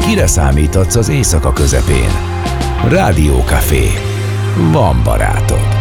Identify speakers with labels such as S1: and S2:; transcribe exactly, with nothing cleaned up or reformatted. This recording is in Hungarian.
S1: Kire számíthatsz az éjszaka közepén? Rádió Café. Van barátod.